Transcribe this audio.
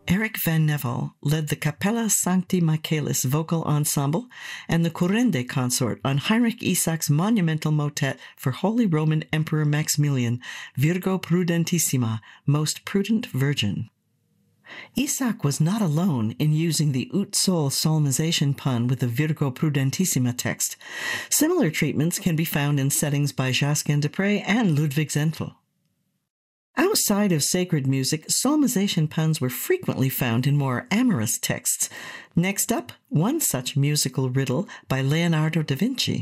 Eric Van Nevel led the Capella Sancti Michaelis vocal ensemble and the Currende consort on Heinrich Isaac's monumental motet for Holy Roman Emperor Maximilian, Virgo Prudentissima, Most Prudent Virgin. Isaac was not alone in using the Ut Sol psalmization pun with the Virgo Prudentissima text. Similar treatments can be found in settings by Jacques Dupré and Ludwig Zentel. Outside of sacred music, psalmization puns were frequently found in more amorous texts. Next up, one such musical riddle by Leonardo da Vinci.